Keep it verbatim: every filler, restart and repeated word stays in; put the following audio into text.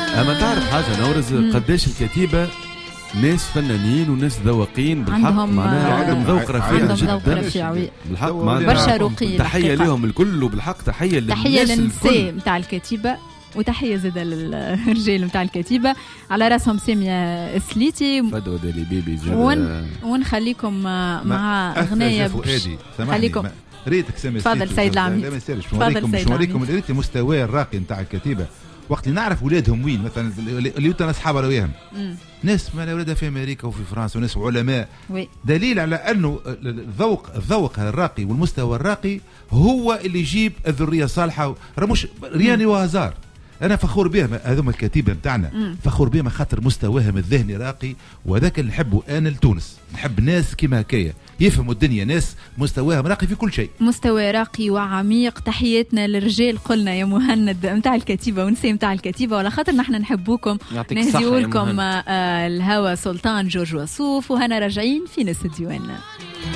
اما تعرف حاجه نورز قداش الكتيبه ناس فنانين وناس ذواقين بالحق معناها عندهم ذوق رفيع جدا بالحق برشا رقي. تحيه لهم الكل وبالحق تحيه للناس تحيه للنساء نتاع الكتيبه وتحيه زاده للرجال نتاع الكتيبه على راسهم ساميه سليتي فدوا دالي بيبي زاد ون... ونخليكم مع اغنيه خليكم ريتك ساميه تفضل سيد العميد تفضل سيد نوريكم ريتي مستوى الراقي نتاع الكتيبه وقت اللي نعرف ولادهم وين مثلا اللي انا اصحابها وياهم ناس ما اولادها في امريكا وفي فرنسا وناس علماء وي. دليل على انه الذوق الذوق الراقي والمستوى الراقي هو اللي يجيب الذريه الصالحه مش رياني وهزار. انا فخور بهم هذوما الكتيبه نتاعنا فخور بهم خاطر مستواهم الذهني راقي وذاك اللي نحبه انا لتونس نحب ناس كيما هكايا يفهموا الدنيا ناس مستواهم راقي في كل شيء مستوى راقي وعميق. تحياتنا للرجال قلنا يا مهند نتاع الكتيبه ونساء نتاع الكتيبه ولا خاطر نحن نحبوكم نهديو لكم الهوى سلطان جورج وسوف وهنا راجعين في ناس ديواننا.